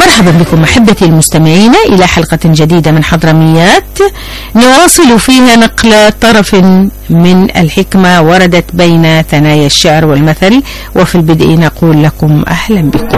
مرحبا بكم أحبتي المستمعين إلى حلقة جديدة من حضرميات نواصل فيها نقل طرف من الحكمة وردت بين ثنايا الشعر والمثل، وفي البدء نقول لكم أهلا بكم.